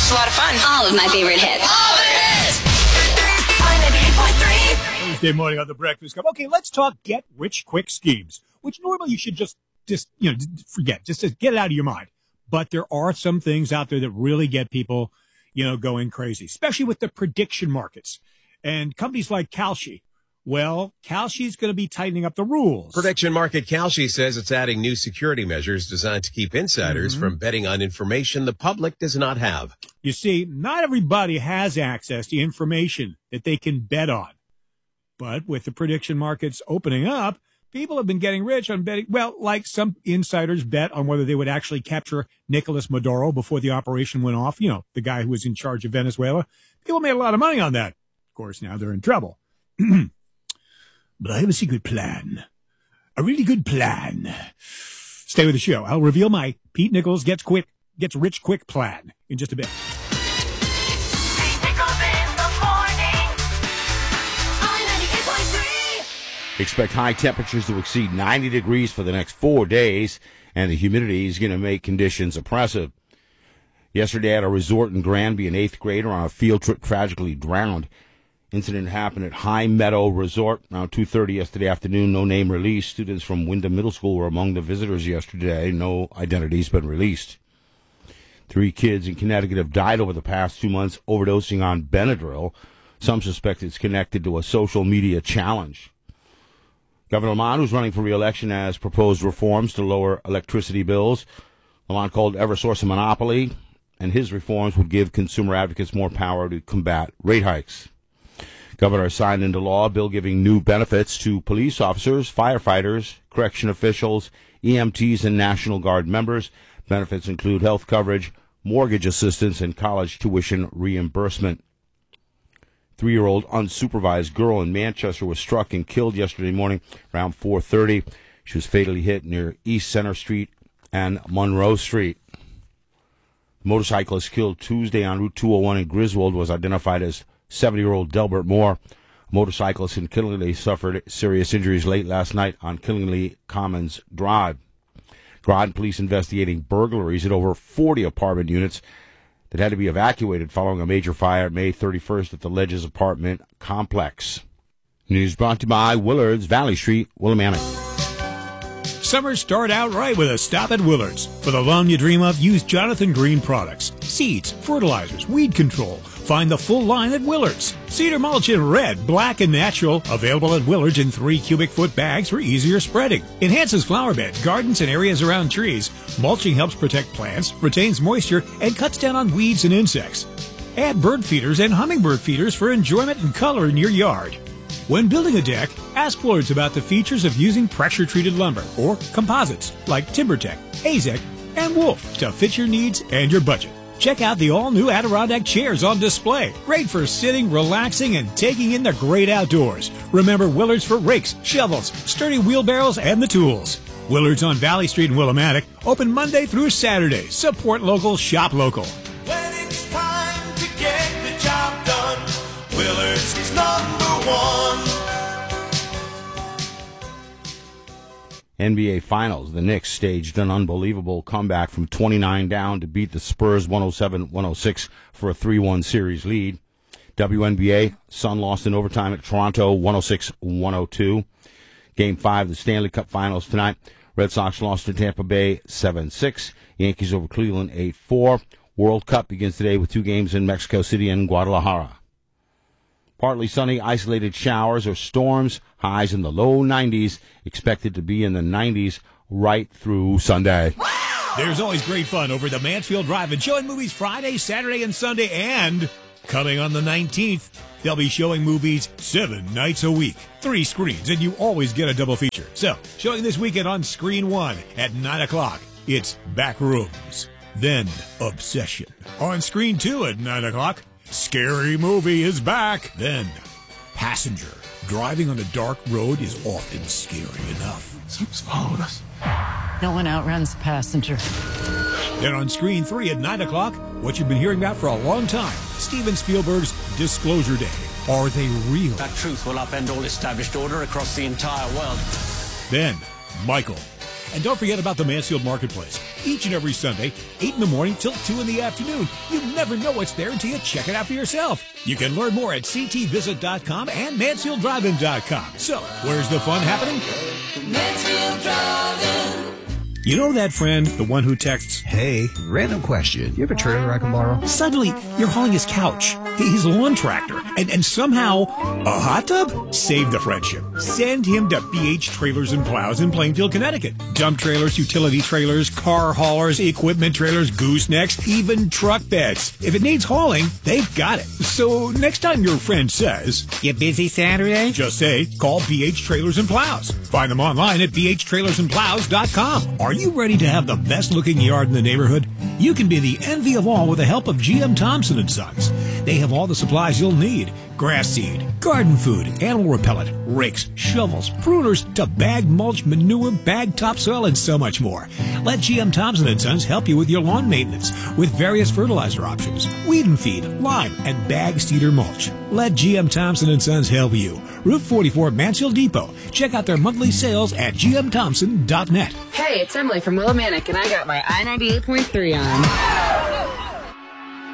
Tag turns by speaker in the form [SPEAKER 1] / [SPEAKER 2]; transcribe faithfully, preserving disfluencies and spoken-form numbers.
[SPEAKER 1] It's a lot of fun.
[SPEAKER 2] All of my favorite hits.
[SPEAKER 1] All the hits! ninety-eight point three.
[SPEAKER 3] Thursday morning on the Breakfast Club. Okay, let's talk get-rich-quick schemes, which normally you should just, just you know, forget. Just, just get it out of your mind. But there are some things out there that really get people, you know, going crazy, especially with the prediction markets. And companies like Kalshi, well, Kalshi's going to be tightening up the rules.
[SPEAKER 4] Prediction market Kalshi says it's adding new security measures designed to keep insiders mm-hmm. from betting on information the public does not have.
[SPEAKER 3] You see, not everybody has access to information that they can bet on. But with the prediction markets opening up, people have been getting rich on betting. Well, like some insiders bet on whether they would actually capture Nicolas Maduro before the operation went off. You know, the guy who was in charge of Venezuela. People made a lot of money on that. Of course, now they're in trouble. But I have a secret plan. A really good plan. Stay with the show. I'll reveal my Pete Nichols gets quick, gets rich quick plan in just a bit.
[SPEAKER 1] Pete Nichols in the morning. On ninety-eight point three.
[SPEAKER 5] Expect high temperatures to exceed ninety degrees for the next four days, and the humidity is going to make conditions oppressive. Yesterday at a resort in Granby, an eighth grader on a field trip tragically drowned. Incident happened at High Meadow Resort around two thirty yesterday afternoon. No name released. Students from Wyndham Middle School were among the visitors yesterday. No identities been released. Three kids in Connecticut have died over the past two months overdosing on Benadryl. Some suspect it's connected to a social media challenge. Governor Lamont, who's running for re-election, has proposed reforms to lower electricity bills. Lamont called Eversource a monopoly, and his reforms would give consumer advocates more power to combat rate hikes. Governor signed into law a bill giving new benefits to police officers, firefighters, correction officials, E M Ts, and National Guard members. Benefits include health coverage, mortgage assistance, and college tuition reimbursement. Three-year-old unsupervised girl in Manchester was struck and killed yesterday morning around four thirty. She was fatally hit near East Center Street and Monroe Street. The motorcyclist killed Tuesday on Route two oh one in Griswold was identified as seventy-year-old Delbert Moore. A motorcyclist in Killingley suffered serious injuries late last night on Killingley Commons Drive. Groton police investigating burglaries at over forty apartment units that had to be evacuated following a major fire May thirty-first at the Ledges apartment complex. News brought to you by Willard's, Valley Street, Willimantic.
[SPEAKER 3] Summer start out right with a stop at Willard's. For the lawn you dream of, use Jonathan Green products. Seeds, fertilizers, weed control. Find the full line at Willard's. Cedar mulch in red, black, and natural. Available at Willard's in three cubic foot bags for easier spreading. Enhances flower beds, gardens, and areas around trees. Mulching helps protect plants, retains moisture, and cuts down on weeds and insects. Add bird feeders and hummingbird feeders for enjoyment and color in your yard. When building a deck, ask Willard's about the features of using pressure-treated lumber or composites like TimberTech, Azek, and Wolf to fit your needs and your budget. Check out the all-new Adirondack chairs on display. Great for sitting, relaxing, and taking in the great outdoors. Remember Willard's for rakes, shovels, sturdy wheelbarrows, and the tools. Willard's on Valley Street in Willimantic, open Monday through Saturday. Support local, shop local.
[SPEAKER 6] When it's time to get the job done, Willard's is number one.
[SPEAKER 5] N B A Finals. The Knicks staged an unbelievable comeback from twenty-nine down to beat the Spurs one oh seven one oh six for a three one series lead. W N B A, Sun lost in overtime at Toronto one oh six one oh two. Game five of the Stanley Cup Finals tonight. Red Sox lost to Tampa Bay seven six. Yankees over Cleveland eight four. World Cup begins today with two games in Mexico City and Guadalajara. Partly sunny, isolated showers or storms, highs in the low nineties, expected to be in the nineties right through Sunday.
[SPEAKER 3] There's always great fun over at the Mansfield Drive-In, showing movies Friday, Saturday, and Sunday, and coming on the nineteenth, they'll be showing movies seven nights a week. Three screens, and you always get a double feature. So, showing this weekend on Screen one at nine o'clock, it's Backrooms. Then, Obsession. On Screen two at nine o'clock, Scary Movie is back. Then, Passenger. Driving on a dark road is often scary enough.
[SPEAKER 6] Someone's following us.
[SPEAKER 7] No one outruns Passenger.
[SPEAKER 3] Then on Screen three at nine o'clock, what you've been hearing about for a long time, Steven Spielberg's Disclosure Day. Are they real?
[SPEAKER 8] That truth will upend all established order across the entire world.
[SPEAKER 3] Then, Michael. And don't forget about the Mansfield Marketplace. each and every Sunday, eight in the morning till two in the afternoon. You never know what's there until you check it out for yourself. You can learn more at c t visit dot com and mansfield drive in dot com. So, where's the fun happening?
[SPEAKER 1] Mansfield Drive-In.
[SPEAKER 3] You know that friend, the one who texts,
[SPEAKER 2] Hey, random question. You have a trailer I can borrow?
[SPEAKER 3] suddenly you're hauling his couch, his lawn tractor, and, and somehow a hot tub? Save the friendship. Send him to B H Trailers and Plows in Plainfield, Connecticut. Dump trailers, utility trailers, car haulers, equipment trailers, goosenecks, even truck beds. If it needs hauling, they've got it. So next time your friend says, You busy Saturday? Just say, call B H Trailers and Plows. Find them online at b h trailers and plows dot com. Are you ready to have the best looking yard in the neighborhood? You can be the envy of all with the help of G M Thompson and Sons. They have all the supplies you'll need. Grass seed, garden food, animal repellent, rakes, shovels, pruners, to bag mulch, manure, bag topsoil, and so much more. Let G M Thompson and Sons help you with your lawn maintenance with various fertilizer options, weed and feed, lime, and bag cedar mulch. Let G M Thompson and Sons help you. Route forty-four, Mansfield Depot. Check out their monthly sales at g m thompson dot net.
[SPEAKER 9] Hey, it's Emily from Willimantic, and I got my I ninety-eight point three on.